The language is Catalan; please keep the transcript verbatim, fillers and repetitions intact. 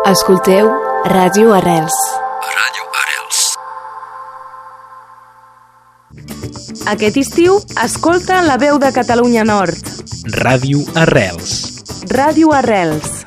Escolteu Ràdio Arrels. Ràdio Arrels. Aquest estiu, escolta La Veu de Catalunya Nord. Ràdio Arrels. Ràdio Arrels.